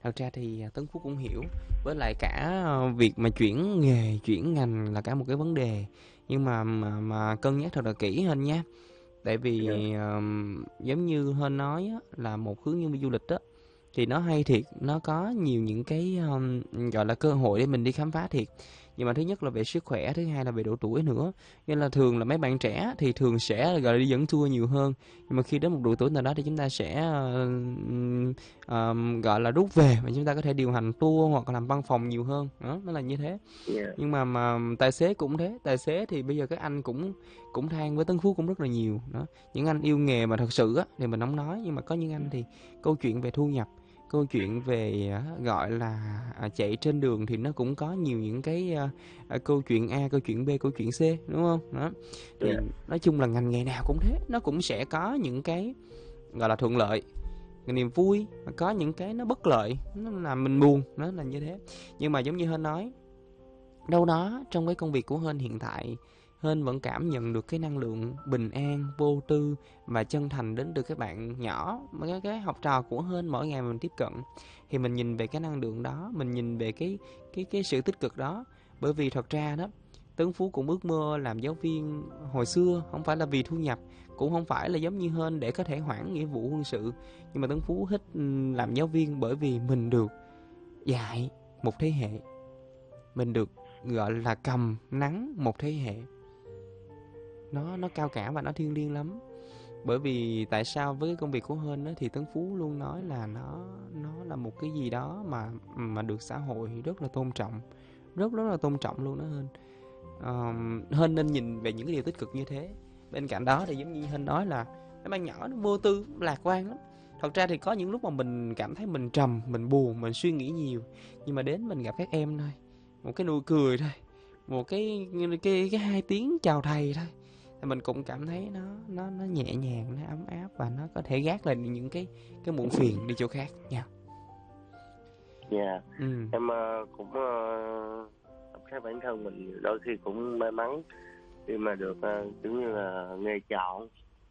Thật ra thì Tấn Phú cũng hiểu, với lại cả việc mà chuyển nghề, chuyển ngành là cả một cái vấn đề, nhưng mà cân nhắc thật là kỹ hơn nha. Tại vì Dạ. giống như Hên nói á, là một hướng nhân viên du lịch á, thì nó hay thiệt, nó có nhiều những cái gọi là cơ hội để mình đi khám phá thiệt. Nhưng mà thứ nhất là về sức khỏe, thứ hai là về độ tuổi nữa. Nên là thường là mấy bạn trẻ thì thường sẽ gọi là đi dẫn tour nhiều hơn. Nhưng mà khi đến một độ tuổi nào đó thì chúng ta sẽ gọi là rút về, và chúng ta có thể điều hành tour hoặc là làm văn phòng nhiều hơn. Đó, nó là như thế. Dạ. Nhưng mà tài xế cũng thế, tài xế thì bây giờ các anh cũng cũng than với Tấn Phú cũng rất là nhiều đó. Những anh yêu nghề mà thật sự á thì mình không nói, nhưng mà có những anh thì câu chuyện về thu nhập, câu chuyện về gọi là chạy trên đường thì nó cũng có nhiều những cái câu chuyện A, câu chuyện B, câu chuyện C, đúng không? Đó. Thì Dạ. nói chung là ngành nghề nào cũng thế, nó cũng sẽ có những cái gọi là thuận lợi, cái niềm vui, mà có những cái nó bất lợi, nó làm mình buồn, nó là như thế. Nhưng mà giống như Hên nói, đâu đó trong cái công việc của Hên hiện tại, Hên vẫn cảm nhận được cái năng lượng bình an, vô tư và chân thành đến từ các bạn nhỏ, mà cái học trò của Hên mỗi ngày mình tiếp cận, thì mình nhìn về cái năng lượng đó, mình nhìn về cái sự tích cực đó. Bởi vì thật ra đó, Tấn Phú cũng ước mơ làm giáo viên hồi xưa, không phải là vì thu nhập, cũng không phải là giống như Hên để có thể hoãn nghĩa vụ quân sự, nhưng mà Tấn Phú thích làm giáo viên bởi vì mình được dạy một thế hệ, mình được gọi là cầm nắng một thế hệ. Nó cao cả và nó thiêng liêng lắm. Bởi vì tại sao với cái công việc của Hên á, thì Tấn Phú luôn nói là nó là một cái gì đó mà được xã hội rất là tôn trọng, rất rất là tôn trọng luôn đó Hên. Hên nên nhìn về những cái điều tích cực như thế. Bên cạnh đó thì giống như Hên nói là mấy bạn nhỏ nó vô tư, lạc quan lắm. Thật ra thì có những lúc mà mình cảm thấy mình trầm, mình buồn, mình suy nghĩ nhiều, nhưng mà đến mình gặp các em thôi, một cái nụ cười thôi, một cái hai tiếng chào thầy thôi, thì mình cũng cảm thấy nó nhẹ nhàng, nó ấm áp, và nó có thể gác lại những cái muộn phiền đi chỗ khác nha. Dạ. Ừ. Em cũng cảm thấy bản thân mình đôi khi cũng may mắn khi mà được kiểu như là nghề chọn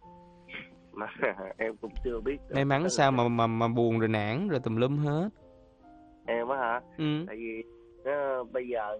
mà em cũng chưa biết May mắn đó sao là mà buồn rồi nản rồi tùm lum hết. em á hả. Ừ. Tại vì bây giờ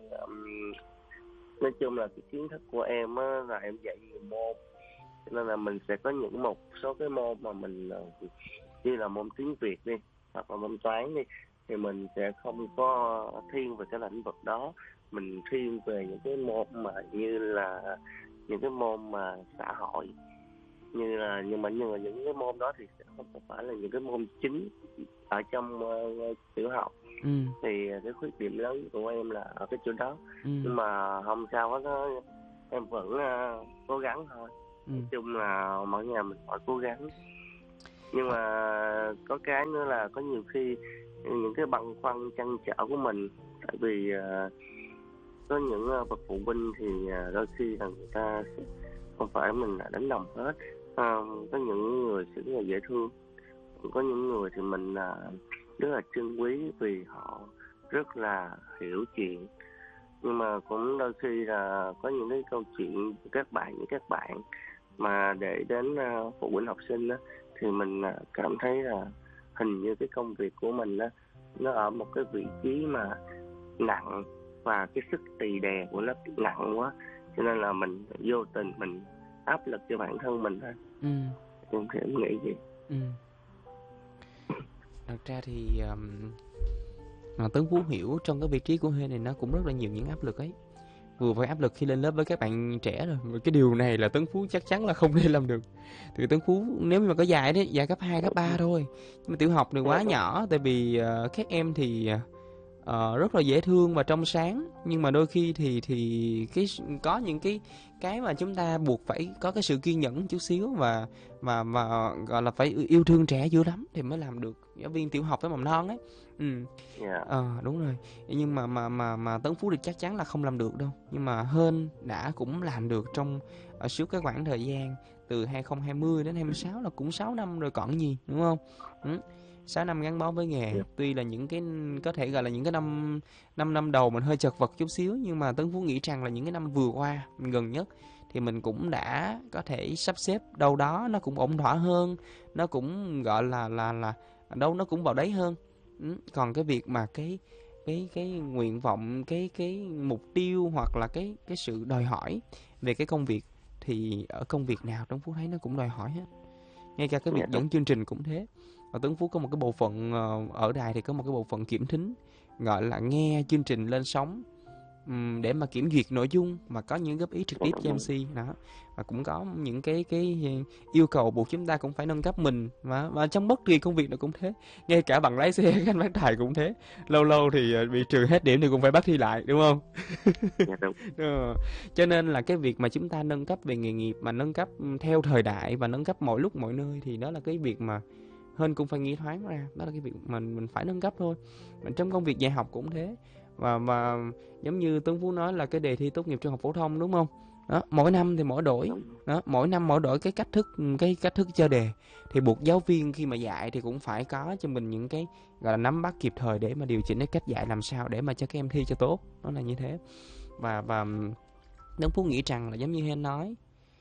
nói chung là cái kiến thức của em á, là em dạy nhiều môn, cho nên là mình sẽ có những một số cái môn mà mình như là môn tiếng Việt đi, hoặc là môn toán đi, thì mình sẽ không có thiên về cái lĩnh vực đó. Mình thiên về những cái môn mà như là những cái môn mà xã hội, như là nhưng mà những cái môn đó thì sẽ không phải là những cái môn chính ở trong tiểu học. Ừ. Thì cái khuyết điểm lớn của em là ở cái chỗ đó. Ừ. Nhưng mà không sao hết đó, em vẫn cố gắng thôi. Ừ. Nói chung là mỗi ngày mình phải cố gắng. Nhưng mà có cái nữa là có nhiều khi những cái băn khoăn trăn trở của mình, tại vì có những bậc phụ huynh thì đôi khi là người ta không phải mình là đánh đồng hết. Có những người sẽ rất là dễ thương, có những người thì mình rất là trân quý vì họ rất là hiểu chuyện. Nhưng mà cũng đôi khi là có những cái câu chuyện của các bạn mà để đến phụ huynh học sinh á, thì mình cảm thấy là hình như cái công việc của mình á, nó ở một cái vị trí mà nặng, và cái sức tì đè của nó nặng quá, cho nên là mình vô tình mình áp lực cho bản thân mình thôi. Ừ. Em thì em nghĩ gì. Ừ. Thật ra thì Tấn Phú hiểu trong cái vị trí của Hên này nó cũng rất là nhiều những áp lực ấy. Vừa phải áp lực khi lên lớp với các bạn trẻ rồi, cái điều này là Tấn Phú chắc chắn là không thể làm được. Thì Tấn Phú nếu như mà có dạy đấy, dạy cấp 2 cấp 3 thôi, nhưng mà tiểu học này quá nhỏ. Tại vì các em thì rất là dễ thương và trong sáng, nhưng mà đôi khi thì có những cái mà chúng ta buộc phải có cái sự kiên nhẫn chút xíu, và gọi là phải yêu thương trẻ dữ lắm thì mới làm được giáo viên tiểu học với mầm non ấy. Ừ. Dạ. Đúng rồi. Nhưng mà Tấn Phú thì chắc chắn là không làm được đâu. Nhưng mà Hên đã cũng làm được trong suốt cái khoảng thời gian từ 2020 đến 26, là cũng 6 năm rồi còn gì, đúng không? 6 năm gắn bó với nghề. Dạ. Tuy là những cái có thể gọi là những cái năm đầu mình hơi chật vật chút xíu, nhưng mà Tấn Phú nghĩ rằng là những cái năm vừa qua gần nhất thì mình cũng đã có thể sắp xếp đâu đó nó cũng ổn thỏa hơn, nó cũng gọi là đâu nó cũng vào đấy hơn. Còn cái việc mà cái nguyện vọng, cái mục tiêu hoặc là cái sự đòi hỏi về cái công việc thì ở công việc nào Tuấn Phú thấy nó cũng đòi hỏi hết. Ngay cả cái Dạ việc đúng. dẫn chương trình cũng thế. Ở Tuấn Phú có một cái bộ phận ở đài thì có một cái bộ phận kiểm thính, gọi là nghe chương trình lên sóng, để mà kiểm duyệt nội dung và có những góp ý trực tiếp cho MC đó. Và cũng có những cái yêu cầu buộc chúng ta cũng phải nâng cấp mình, và trong bất kỳ công việc nào cũng thế. Ngay cả bằng lái xe, anh bán đài cũng thế. Lâu lâu thì bị trừ hết điểm thì cũng phải bắt thi lại, đúng không? Dạ đúng. Cho nên là cái việc mà chúng ta nâng cấp về nghề nghiệp, mà nâng cấp theo thời đại và nâng cấp mọi lúc mọi nơi, thì đó là cái việc mà Hên cũng phải nghĩ thoáng ra. Đó là cái việc mình phải nâng cấp thôi. Mà trong công việc dạy học cũng thế. Và giống như Tuấn Phú nói là cái đề thi tốt nghiệp trung học phổ thông, đúng không? Đó, mỗi năm thì mỗi đổi. Đó, mỗi năm mỗi đổi cái cách thức chơi đề, thì buộc giáo viên khi mà dạy thì cũng phải có cho mình những cái gọi là nắm bắt kịp thời để mà điều chỉnh cái cách dạy làm sao để mà cho các em thi cho tốt. Nó là như thế. Và Tuấn Phú nghĩ rằng là giống như Hên nói,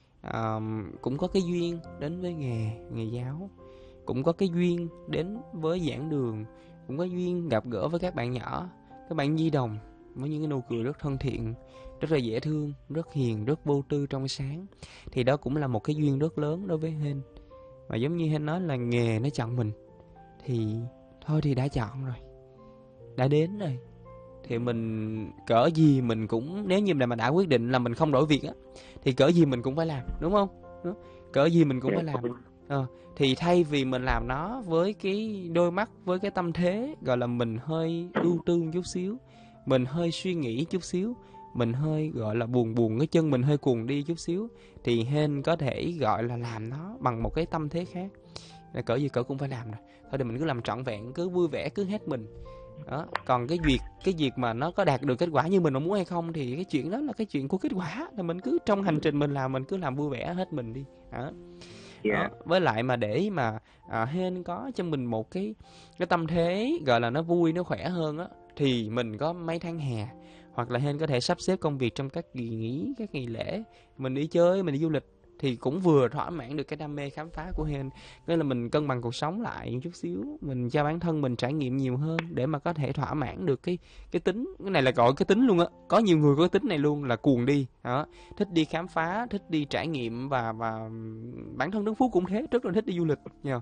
cũng có cái duyên đến với nghề giáo, cũng có cái duyên đến với giảng đường, cũng có duyên gặp gỡ với các bạn nhỏ, các bạn nhi đồng với những cái nụ cười rất thân thiện, rất là dễ thương, rất hiền, rất vô tư trong sáng. Thì đó cũng là một cái duyên rất lớn đối với Hên. Và giống như Hên nói là nghề nó chọn mình, thì thôi thì đã chọn rồi, đã đến rồi, thì mình cỡ gì mình cũng, nếu như mà đã quyết định là mình không đổi việc á, thì cỡ gì mình cũng phải làm, đúng không? Cỡ gì mình cũng phải làm. Thì thay vì mình làm nó với cái đôi mắt, với cái tâm thế gọi là mình hơi ưu tư chút xíu, mình hơi suy nghĩ chút xíu, mình hơi gọi là buồn cái chân mình hơi cuồng đi chút xíu, thì Hên có thể gọi là làm nó bằng một cái tâm thế khác. Là cỡ gì cỡ cũng phải làm rồi. Thôi thì mình cứ làm trọn vẹn, cứ vui vẻ, cứ hết mình. Đó. Còn cái việc mà nó có đạt được kết quả như mình mong muốn hay không thì cái chuyện đó là cái chuyện của kết quả. Là mình cứ trong hành trình mình làm, mình cứ làm vui vẻ hết mình đi. Đó. Đó. Với lại mà để mà Hên có cho mình một cái tâm thế gọi là nó vui, nó khỏe hơn á, thì mình có mấy tháng hè, hoặc là Hên có thể sắp xếp công việc trong các kỳ nghỉ, các ngày lễ, mình đi chơi, mình đi du lịch, thì cũng vừa thỏa mãn được cái đam mê khám phá của Hên. Nên là mình cân bằng cuộc sống lại một chút xíu, mình cho bản thân mình trải nghiệm nhiều hơn để mà có thể thỏa mãn được cái tính, cái này là gọi cái tính luôn á. Có nhiều người có cái tính này luôn, là cuồng đi đó, thích đi khám phá, thích đi trải nghiệm, và bản thân Tuấn Phú cũng thế, rất là thích đi du lịch nha.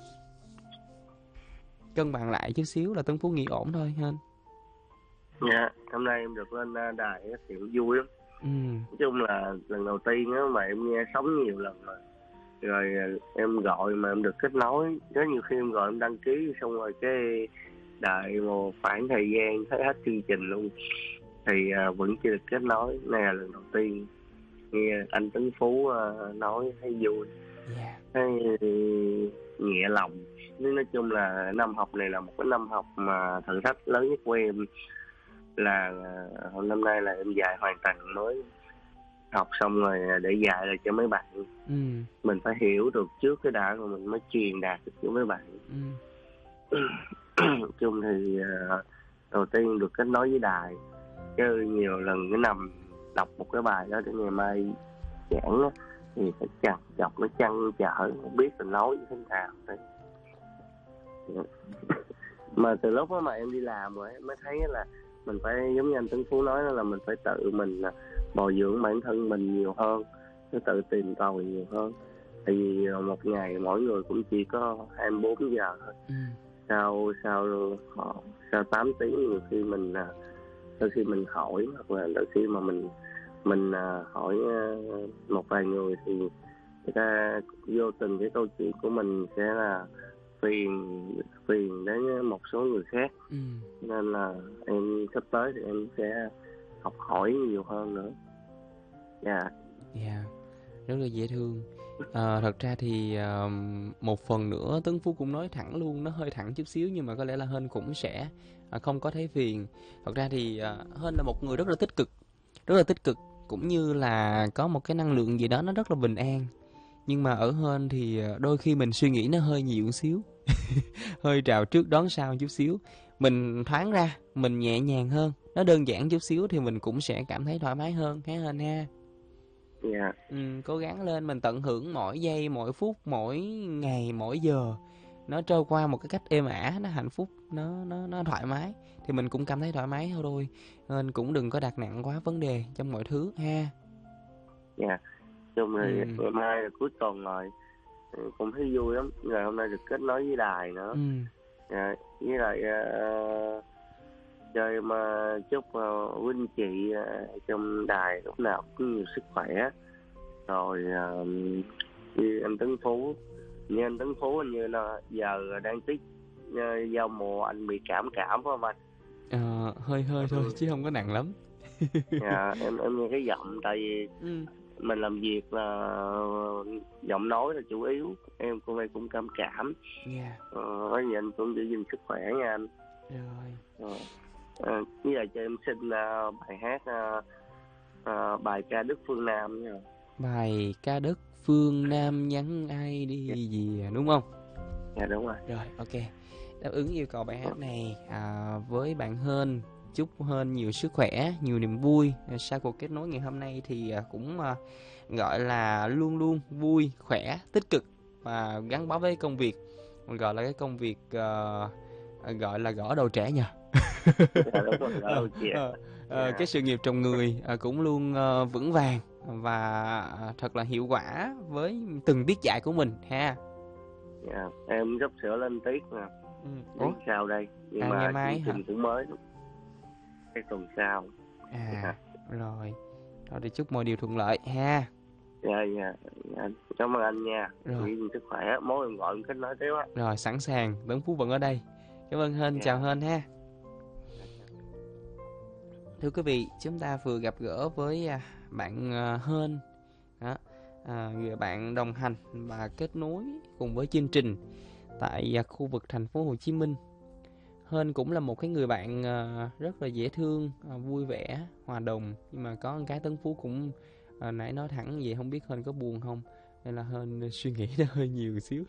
Cân bằng lại chút xíu là Tuấn Phú nghĩ ổn thôi Hên. Dạ, hôm nay em được lên đài thì vui lắm. Nói chung là lần đầu tiên á mà em nghe sóng nhiều lần rồi em gọi mà em được kết nối. Rất nhiều khi em gọi em đăng ký xong rồi cái đợi một khoảng thời gian thấy hết chương trình luôn thì vẫn chưa được kết nối. Này là lần đầu tiên nghe anh Tuấn Phú nói thấy vui, thấy nhẹ lòng. Nói chung là năm học này là một cái năm học mà thử thách lớn nhất của em. Là hôm năm nay là em dạy hoàn toàn mới, học xong rồi để dạy lại cho mấy bạn. Mình phải hiểu được trước cái đã rồi mình mới truyền đạt được cho mấy bạn. Chung thì đầu tiên được kết nối với đài, chứ nhiều lần cái nằm đọc một cái bài đó để ngày mai giảng đó, thì phải chằn chọc, nó trăn trở, không biết mình nói như thế nào. Mà từ lúc đó mà em đi làm rồi mới thấy là mình phải giống như anh Tuấn Phú nói là mình phải tự mình bồi dưỡng bản thân mình nhiều hơn, tự tìm tòi nhiều hơn. Tại vì một ngày mỗi người cũng chỉ có 24 giờ thôi. Sau 8 tiếng nhiều khi mình đôi khi mình hỏi, hoặc là đôi khi mà mình hỏi một vài người thì người ta vô tình cái câu chuyện của mình sẽ là phiền đến một số người khác. Nên là em sắp tới thì em sẽ học hỏi nhiều hơn nữa. Rất là dễ thương. Thật ra thì một phần nữa Tuấn Phú cũng nói thẳng luôn, nó hơi thẳng chút xíu, nhưng mà có lẽ là Hên cũng sẽ không có thấy phiền. Thật ra thì Hên là một người rất là tích cực, cũng như là có một cái năng lượng gì đó nó rất là bình an. Nhưng mà ở Hên thì đôi khi mình suy nghĩ nó hơi nhiều một xíu hơi trào trước đón sau chút xíu. Mình thoáng ra, mình nhẹ nhàng hơn, nó đơn giản chút xíu thì mình cũng sẽ cảm thấy thoải mái hơn, thấy Hên ha. Cố gắng lên, mình tận hưởng mỗi giây, mỗi phút, mỗi ngày, mỗi giờ. nó trôi qua một cái cách êm ả, nó hạnh phúc, nó thoải mái, thì mình cũng cảm thấy thoải mái thôi. Nên cũng đừng có đặt nặng quá vấn đề trong mọi thứ ha. Dạ. Chung rồi ngày mai là cuối tuần rồi, cũng thấy vui lắm. Ngày hôm nay được kết nối với đài nữa. Dạ, với lại chơi mà chúc quý anh chị trong đài lúc nào cũng nhiều sức khỏe. Rồi như anh Tấn Phú, hình như là giờ đang tích giao mùa, anh bị cảm phải không anh? Hơi thôi chứ không có nặng lắm. Dạ, em nghe cái giọng, tại vì mình làm việc là giọng nói là chủ yếu, em cũng cảm. Nói gì anh cũng giữ gìn sức khỏe nha anh. Rồi. Bây giờ cho em xin bài hát bài ca Đức Phương Nam nha. Bài ca Đức Phương Nam nhắn ai đi gì đúng không? Dạ đúng rồi. Rồi, ok. Đáp ứng yêu cầu bài hát này với bạn Hên. Chúc Hên nhiều sức khỏe, nhiều niềm vui. Sau cuộc kết nối ngày hôm nay thì cũng gọi là luôn luôn vui, khỏe, tích cực và gắn bó với công việc. Gọi là cái công việc gọi là gõ đầu trẻ nhỉ? Dạ đúng rồi, gõ đầu trẻ. Cái sự nghiệp trồng người cũng luôn vững vàng và thật là hiệu quả với từng tiết dạy của mình ha. Dạ, em sắp sửa lên tiết nè. Tiết sau đây, nhưng mà ngày mai hả? Cũng mới cái tuần sau. Rồi thì chúc mọi điều thuận lợi ha. Dạ. Cảm ơn anh nha. Rồi. Sức khỏe, mối em gọi em kết nối tiếp á. Rồi, sẵn sàng, Tấn Phú vẫn ở đây. Cảm ơn Hên, chào Hên ha. Thưa quý vị, chúng ta vừa gặp gỡ với bạn Hên đó, người bạn đồng hành và kết nối cùng với chương trình tại khu vực thành phố Hồ Chí Minh. Hên cũng là một cái người bạn rất là dễ thương, vui vẻ, hòa đồng. Nhưng mà có một cái Tấn Phú cũng nãy nói thẳng vậy, không biết Hên có buồn không, nên là Hên suy nghĩ nó hơi nhiều xíu.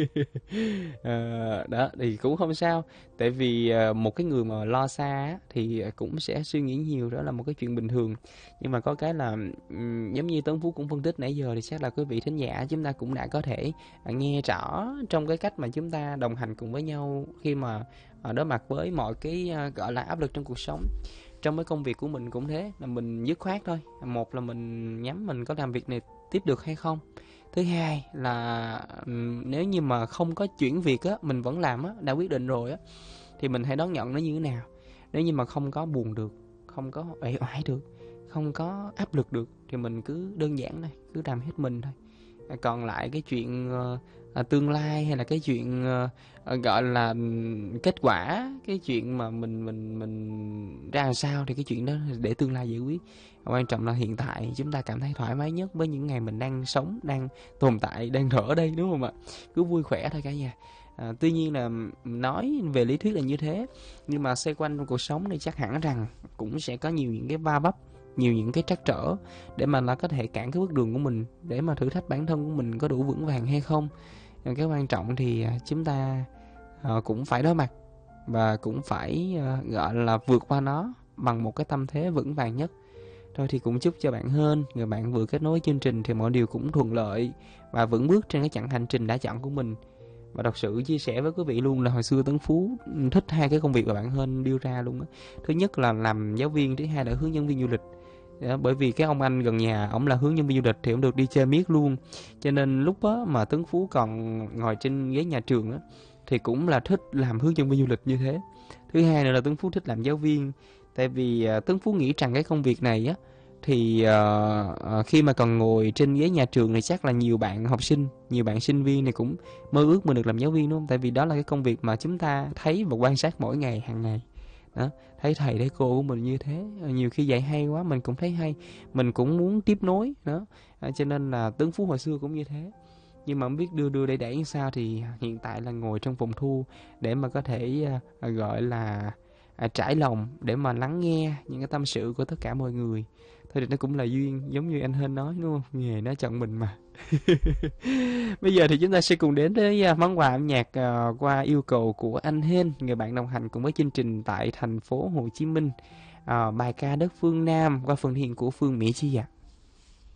Đó thì cũng không sao, tại vì một cái người mà lo xa thì cũng sẽ suy nghĩ nhiều, đó là một cái chuyện bình thường. Nhưng mà có cái là giống như Tấn Phú cũng phân tích nãy giờ, thì chắc là quý vị thính giả chúng ta cũng đã có thể nghe rõ trong cái cách mà chúng ta đồng hành cùng với nhau khi mà đối mặt với mọi cái gọi là áp lực trong cuộc sống. Trong cái công việc của mình cũng thế, là mình dứt khoát thôi. Một là mình nhắm mình có làm việc này tiếp được hay không. Thứ hai là nếu như mà không có chuyển việc á, mình vẫn làm á, đã quyết định rồi á, thì mình hãy đón nhận nó như thế nào. Nếu như mà không có buồn được, không có uể oải được, không có áp lực được, thì mình cứ đơn giản thôi, cứ làm hết mình thôi. Còn lại cái chuyện tương lai hay là cái chuyện gọi là kết quả, cái chuyện mà mình ra làm sao thì cái chuyện đó để tương lai giải quyết. Quan trọng là hiện tại chúng ta cảm thấy thoải mái nhất với những ngày mình đang sống, đang tồn tại, đang thở ở đây, đúng không ạ? Cứ vui khỏe thôi cả nhà. Tuy nhiên là nói về lý thuyết là như thế, nhưng mà xoay quanh trong cuộc sống thì chắc hẳn rằng cũng sẽ có nhiều những cái va vấp, nhiều những cái trắc trở để mà nó có thể cản cái bước đường của mình, để mà thử thách bản thân của mình có đủ vững vàng hay không. Cái quan trọng thì chúng ta cũng phải đối mặt và cũng phải gọi là vượt qua nó bằng một cái tâm thế vững vàng nhất. Thôi thì cũng chúc cho bạn Hên, người bạn vừa kết nối chương trình, thì mọi điều cũng thuận lợi và vững bước trên cái chặng hành trình đã chọn của mình. Và thật sự chia sẻ với quý vị luôn là hồi xưa Tấn Phú thích hai cái công việc mà bạn Hên đưa ra luôn á. Thứ nhất là làm giáo viên, thứ hai là hướng dẫn viên du lịch. Bởi vì cái ông anh gần nhà, ổng là hướng dẫn viên du lịch thì ổng được đi chơi miết luôn. Cho nên lúc đó mà Tấn Phú còn ngồi trên ghế nhà trường á, thì cũng là thích làm hướng dẫn viên du lịch như thế. Thứ hai nữa là Tấn Phú thích làm giáo viên. Tại vì Tấn Phú nghĩ rằng cái công việc này á, thì khi mà còn ngồi trên ghế nhà trường thì chắc là nhiều bạn học sinh, nhiều bạn sinh viên này cũng mơ ước mình được làm giáo viên, đúng không? Tại vì đó là cái công việc mà chúng ta thấy và quan sát mỗi ngày, hàng ngày đó, thấy thầy thấy cô của mình như thế, nhiều khi dạy hay quá mình cũng thấy hay, mình cũng muốn tiếp nối đó. Cho nên là Tấn Phú hồi xưa cũng như thế. Nhưng mà không biết đưa đẩy như sao, thì hiện tại là ngồi trong phòng thu để mà có thể gọi là trải lòng, để mà lắng nghe những cái tâm sự của tất cả mọi người. Thôi thì nó cũng là duyên, giống như anh Hên nói, đúng không? Nghề nó chọn mình mà. Bây giờ thì chúng ta sẽ cùng đến với món quà âm nhạc qua yêu cầu của anh Hên, người bạn đồng hành cùng với chương trình tại thành phố Hồ Chí Minh. Bài ca Đất Phương Nam qua phần hiện của Phương Mỹ Chi ạ.